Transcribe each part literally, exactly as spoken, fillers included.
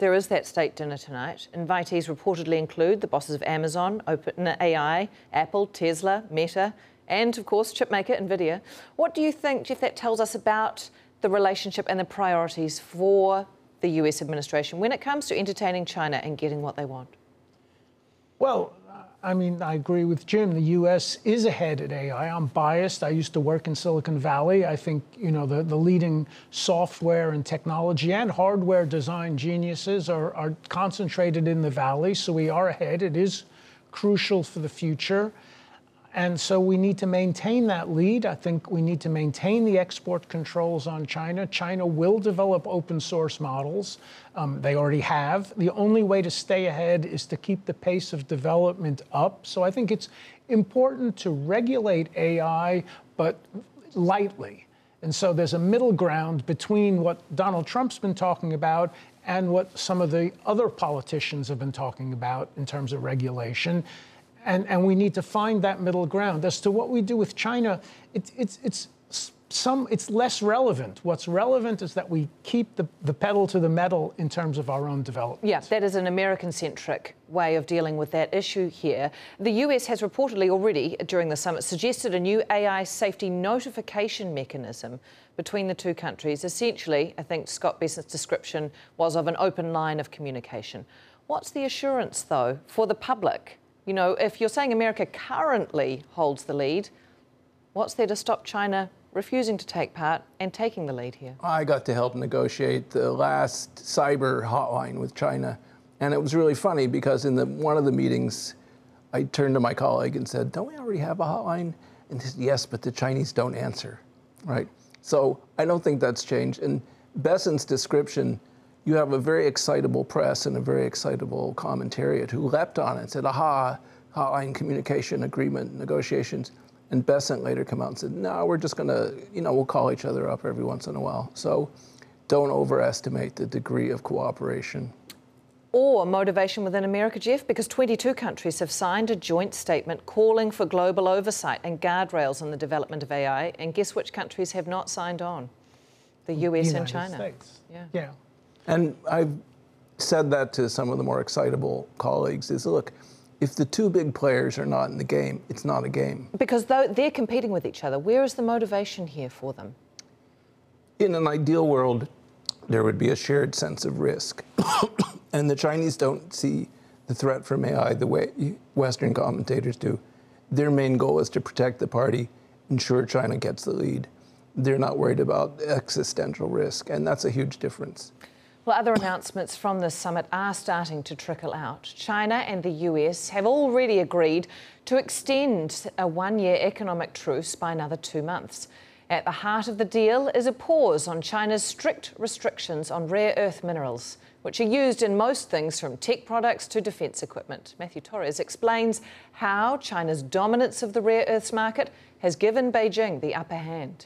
there is that state dinner tonight. Invitees reportedly include the bosses of Amazon, OpenAI, Apple, Tesla, Meta, and of course chipmaker Nvidia. What do you think, Jeff, that tells us about the relationship and the priorities for the U S administration when it comes to entertaining China and getting what they want? Well, I mean, I agree with Jim. The U S is ahead at A I. I'm biased. I used to work in Silicon Valley. I think, you know, the, the leading software and technology and hardware design geniuses are, are concentrated in the Valley. So we are ahead. It is crucial for the future. And so we need to maintain that lead. I think we need to maintain the export controls on China. China will develop open source models. Um, they already have. The only way to stay ahead is to keep the pace of development up. So I think it's important to regulate A I, but lightly. And so there's a middle ground between what Donald Trump's been talking about and what some of the other politicians have been talking about in terms of regulation. And, and we need to find that middle ground. As to what we do with China, it, it's, it's, some, it's less relevant. What's relevant is that we keep the, the pedal to the metal in terms of our own development. Yeah, that is an American-centric way of dealing with that issue here. The U S has reportedly already, during the summit, suggested a new A I safety notification mechanism between the two countries. Essentially, I think Scott Bessent's description was of an open line of communication. What's the assurance, though, for the public? You know, if you're saying America currently holds the lead, what's there to stop China refusing to take part and taking the lead here? I got to help negotiate the last cyber hotline with China. And it was really funny because in the, one of the meetings, I turned to my colleague and said, don't we already have a hotline? And he said, yes, but the Chinese don't answer, right? So I don't think that's changed. And Bessent's description, you have a very excitable press and a very excitable commentariat who leapt on it and said, aha, hotline communication agreement negotiations. And Bessent later came out and said, no, we're just going to, you know, we'll call each other up every once in a while. So don't overestimate the degree of cooperation. Or motivation within America, Jeff, because twenty-two countries have signed a joint statement calling for global oversight and guardrails on the development of A I. And guess which countries have not signed on? The U S United and China. States. Yeah. Yeah. And I've said that to some of the more excitable colleagues is, look, if the two big players are not in the game, it's not a game. Because though they're competing with each other, where is the motivation here for them? In an ideal world, there would be a shared sense of risk. And the Chinese don't see the threat from A I the way Western commentators do. Their main goal is to protect the party, ensure China gets the lead. They're not worried about existential risk, and that's a huge difference. Well, other announcements from this summit are starting to trickle out. China and the U S have already agreed to extend a one-year economic truce by another two months. At the heart of the deal is a pause on China's strict restrictions on rare earth minerals, which are used in most things from tech products to defence equipment. Matthew Torres explains how China's dominance of the rare earths market has given Beijing the upper hand.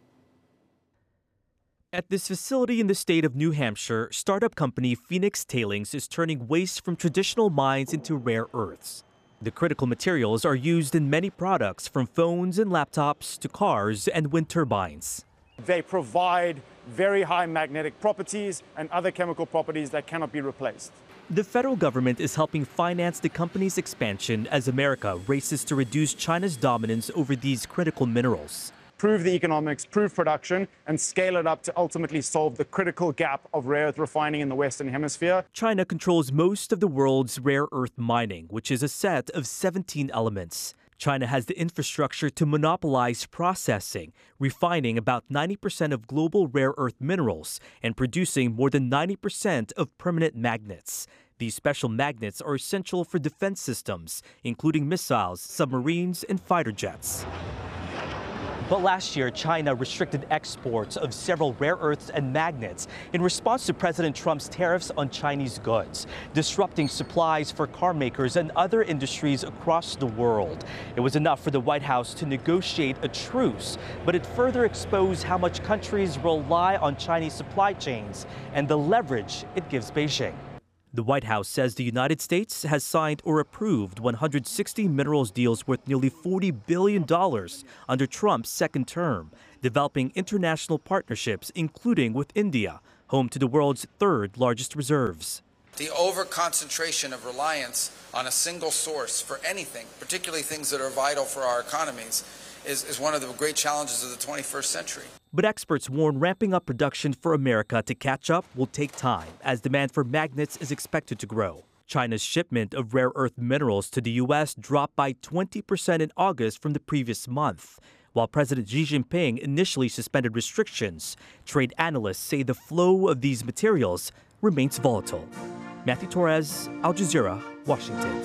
At this facility in the state of New Hampshire, startup company Phoenix Tailings is turning waste from traditional mines into rare earths. The critical materials are used in many products, from phones and laptops to cars and wind turbines. They provide very high magnetic properties and other chemical properties that cannot be replaced. The federal government is helping finance the company's expansion as America races to reduce China's dominance over these critical minerals. Prove the economics, prove production, and scale it up to ultimately solve the critical gap of rare earth refining in the Western Hemisphere. China controls most of the world's rare earth mining, which is a set of seventeen elements. China has the infrastructure to monopolize processing, refining about ninety percent of global rare earth minerals and producing more than ninety percent of permanent magnets. These special magnets are essential for defense systems, including missiles, submarines, and fighter jets. But last year, China restricted exports of several rare earths and magnets in response to President Trump's tariffs on Chinese goods, disrupting supplies for car makers and other industries across the world. It was enough for the White House to negotiate a truce, but it further exposed how much countries rely on Chinese supply chains and the leverage it gives Beijing. The White House says the United States has signed or approved one hundred sixty minerals deals worth nearly forty billion dollars under Trump's second term, developing international partnerships, including with India, home to the world's third largest reserves. The over-concentration of reliance on a single source for anything, particularly things that are vital for our economies, is, is one of the great challenges of the twenty-first century. But experts warn ramping up production for America to catch up will take time, as demand for magnets is expected to grow. China's shipment of rare earth minerals to the U S dropped by twenty percent in August from the previous month. While President Xi Jinping initially suspended restrictions, trade analysts say the flow of these materials remains volatile. Matthew Torres, Al Jazeera, Washington.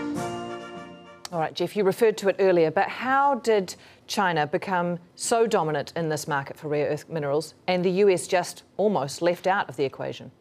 All right, Jeff, you referred to it earlier, but how did China become so dominant in this market for rare earth minerals and the U S just almost left out of the equation?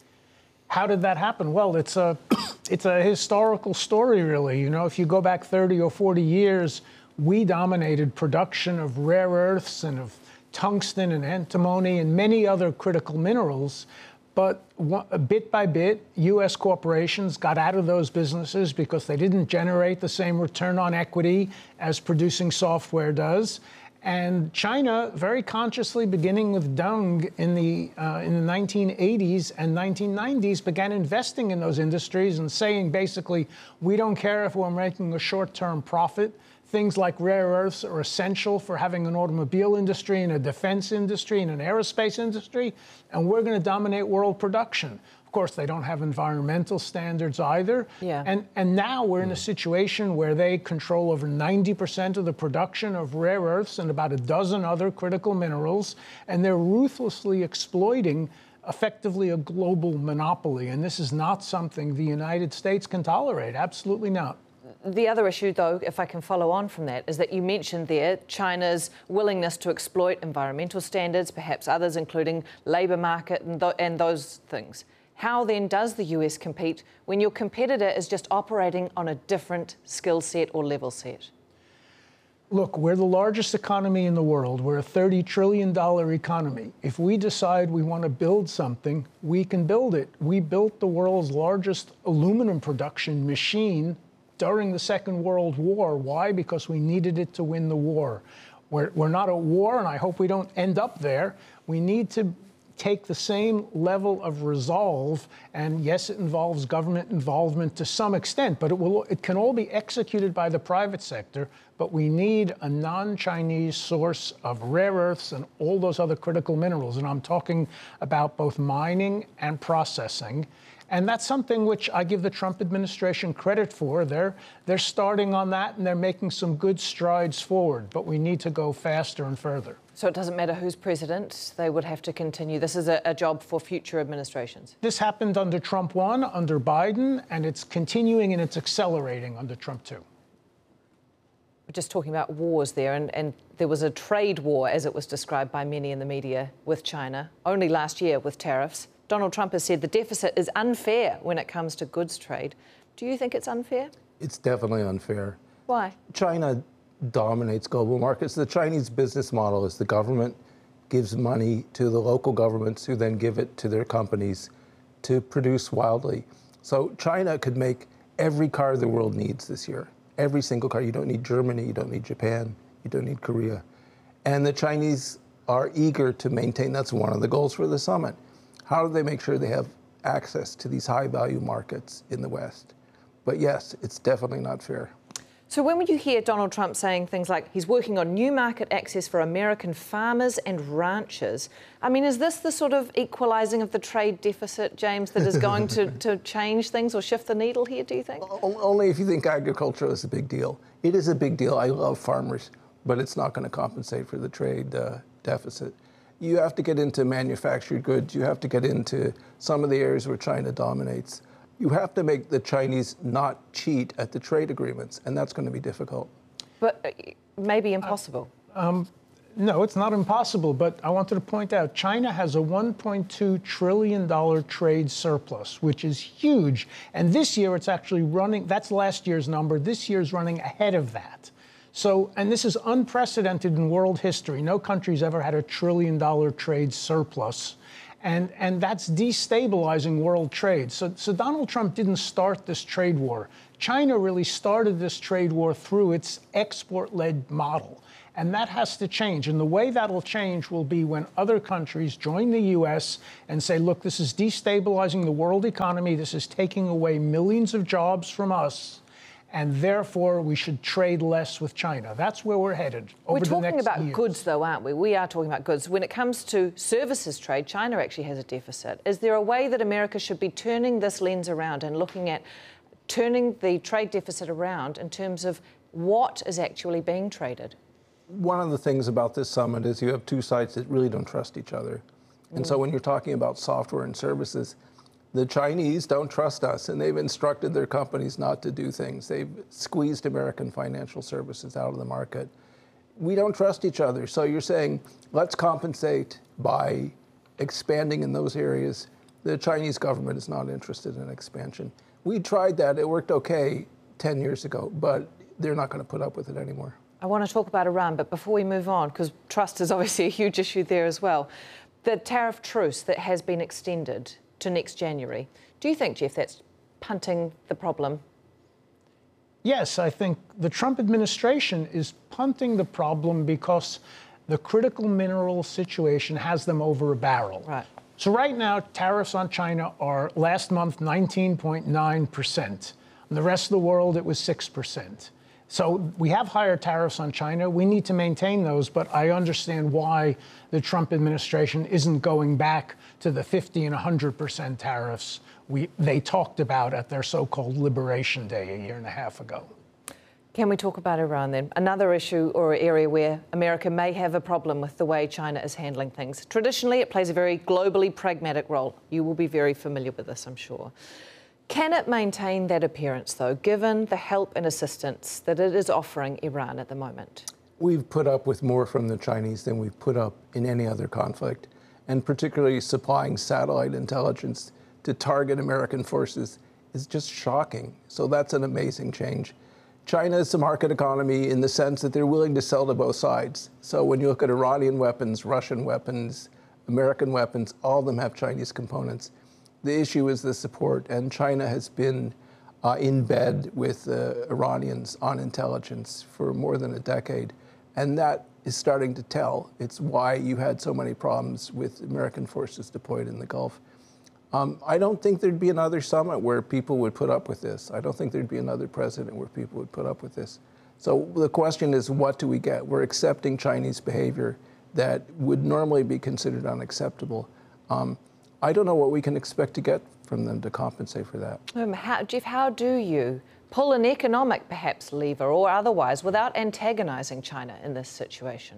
How did that happen? Well, it's a, it's a historical story, really. You know, if you go back thirty or forty years, we dominated production of rare earths and of tungsten and antimony and many other critical minerals. But bit by bit, U S corporations got out of those businesses because they didn't generate the same return on equity as producing software does. And China, very consciously, beginning with Deng in the, uh, in the nineteen eighties and nineteen nineties, began investing in those industries and saying, basically, we don't care if we're making a short-term profit. Things like rare earths are essential for having an automobile industry and a defense industry and an aerospace industry, and we're going to dominate world production. Of course, they don't have environmental standards either. Yeah. And, and now we're in a situation where they control over ninety percent of the production of rare earths and about a dozen other critical minerals, and they're ruthlessly exploiting effectively a global monopoly. And this is not something the United States can tolerate. Absolutely not. The other issue, though, if I can follow on from that, is that you mentioned there China's willingness to exploit environmental standards, perhaps others, including labour market and, th and those things. How then does the U S compete when your competitor is just operating on a different skill set or level set? Look, we're the largest economy in the world. We're a thirty trillion dollar economy. If we decide we want to build something, we can build it. We built the world's largest aluminum production machine during the Second World War. Why? Because we needed it to win the war. We're, we're not at war, and I hope we don't end up there. We need to take the same level of resolve, and yes, it involves government involvement to some extent, but it will, it can all be executed by the private sector, but we need a non-Chinese source of rare earths and all those other critical minerals, and I'm talking about both mining and processing. And that's something which I give the Trump administration credit for. They're, they're starting on that, and they're making some good strides forward, but we need to go faster and further. So it doesn't matter who's president, they would have to continue. This is a, a job for future administrations. This happened under Trump one, under Biden, and it's continuing and it's accelerating under Trump two. We're just talking about wars there, and, and there was a trade war, as it was described by many in the media, with China, only last year with tariffs. Donald Trump has said the deficit is unfair when it comes to goods trade. Do you think it's unfair? It's definitely unfair. Why? China dominates global markets. The Chinese business model is the government gives money to the local governments who then give it to their companies to produce wildly. So China could make every car the world needs this year. Every single car. You don't need Germany, you don't need Japan, you don't need Korea. And the Chinese are eager to maintain, that's one of the goals for the summit. How do they make sure they have access to these high-value markets in the West? But yes, it's definitely not fair. So when would you hear Donald Trump saying things like he's working on new market access for American farmers and ranchers? I mean, is this the sort of equalising of the trade deficit, James, that is going to, to change things or shift the needle here, do you think? Only if you think agriculture is a big deal. It is a big deal. I love farmers, but it's not going to compensate for the trade uh, deficit. You have to get into manufactured goods. You have to get into some of the areas where China dominates. You have to make the Chinese not cheat at the trade agreements, and that's going to be difficult. But uh, maybe impossible. Uh, um, no, it's not impossible, but I wanted to point out China has a one point two trillion dollar trade surplus, which is huge. And this year it's actually running, that's last year's number, this year's running ahead of that. So, and this is unprecedented in world history. No country's ever had a trillion dollar trade surplus. And, and that's destabilizing world trade. So, so Donald Trump didn't start this trade war. China really started this trade war through its export-led model. And that has to change. And the way that'll change will be when other countries join the U S and say, look, this is destabilizing the world economy. This is taking away millions of jobs from us. And therefore, we should trade less with China. That's where we're headed over we're the next talking about years. goods, though, aren't we? We are talking about goods. When it comes to services trade, China actually has a deficit. Is there a way that America should be turning this lens around and looking at turning the trade deficit around in terms of what is actually being traded? One of the things about this summit is you have two sides that really don't trust each other. And mm. so when you're talking about software and services, the Chinese don't trust us, and they've instructed their companies not to do things. They've squeezed American financial services out of the market. We don't trust each other. So you're saying, let's compensate by expanding in those areas. The Chinese government is not interested in expansion. We tried that. It worked okay ten years ago, but they're not going to put up with it anymore. I want to talk about Iran, but before we move on, because trust is obviously a huge issue there as well, the tariff truce that has been extended to next January. Do you think, Jeff, that's punting the problem? Yes, I think the Trump administration is punting the problem because the critical mineral situation has them over a barrel. Right. So right now, tariffs on China are last month nineteen point nine percent. In the rest of the world, it was six percent. So we have higher tariffs on China. We need to maintain those, but I understand why the Trump administration isn't going back to the fifty and one hundred percent tariffs we, they talked about at their so-called Liberation Day a year and a half ago. Can we talk about Iran then? Another issue or area where America may have a problem with the way China is handling things. Traditionally, it plays a very globally pragmatic role. You will be very familiar with this, I'm sure. Can it maintain that appearance, though, given the help and assistance that it is offering Iran at the moment? We've put up with more from the Chinese than we've put up in any other conflict, and particularly supplying satellite intelligence to target American forces is just shocking. So that's an amazing change. China is a market economy in the sense that they're willing to sell to both sides. So when you look at Iranian weapons, Russian weapons, American weapons, all of them have Chinese components. The issue is the support, and China has been uh, in bed with uh, Iranians on intelligence for more than a decade, and that is starting to tell. It's why you had so many problems with American forces deployed in the Gulf. Um, I don't think there'd be another summit where people would put up with this. I don't think there'd be another president where people would put up with this. So the question is, what do we get? We're accepting Chinese behavior that would normally be considered unacceptable. Um, I don't know what we can expect to get from them to compensate for that. Um, how, Jeff, how do you pull an economic, perhaps, lever or otherwise without antagonising China in this situation?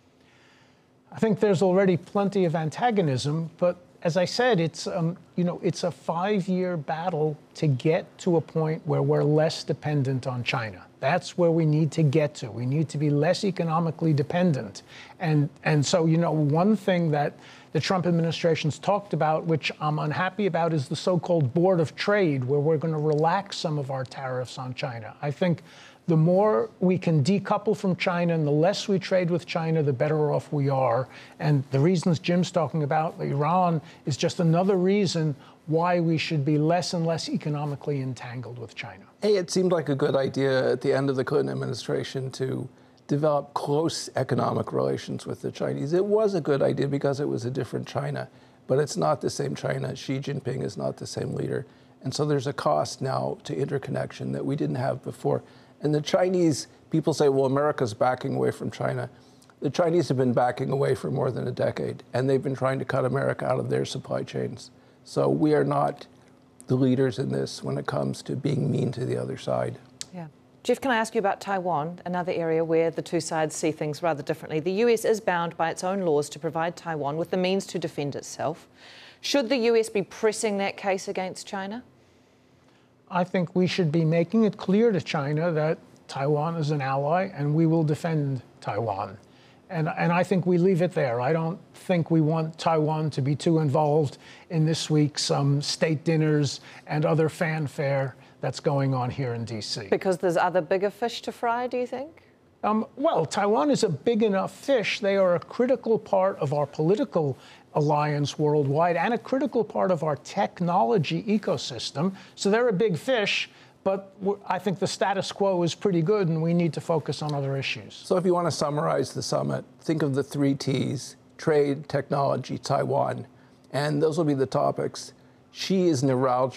I think there's already plenty of antagonism, but as I said, it's um, you know it's a five-year battle to get to a point where we're less dependent on China. That's where we need to get to. We need to be less economically dependent, and and so you know one thing that the Trump administration's talked about, which I'm unhappy about, is the so-called Board of Trade, where we're going to relax some of our tariffs on China. I think the more we can decouple from China and the less we trade with China, the better off we are. And the reasons Jim's talking about, Iran, is just another reason why we should be less and less economically entangled with China. Hey, it seemed like a good idea at the end of the Clinton administration to develop close economic relations with the Chinese. It was a good idea because it was a different China, but it's not the same China. Xi Jinping is not the same leader. And so there's a cost now to interconnection that we didn't have before. And the Chinese, people say, well, America's backing away from China. The Chinese have been backing away for more than a decade, and they've been trying to cut America out of their supply chains. So we are not the leaders in this when it comes to being mean to the other side. Yeah. Jeff, can I ask you about Taiwan, another area where the two sides see things rather differently? The U S is bound by its own laws to provide Taiwan with the means to defend itself. Should the U S be pressing that case against China? I think we should be making it clear to China that Taiwan is an ally and we will defend Taiwan. And, and I think we leave it there. I don't think we want Taiwan to be too involved in this week's um, state dinners and other fanfare that's going on here in D C. Because there's other bigger fish to fry, do you think? Um, well, Taiwan is a big enough fish. They are a critical part of our political alliance worldwide and a critical part of our technology ecosystem. So they're a big fish, but I think the status quo is pretty good, and we need to focus on other issues. So if you want to summarize the summit, think of the three T's: trade, technology, Taiwan. And those will be the topics. Xi is neuralgic.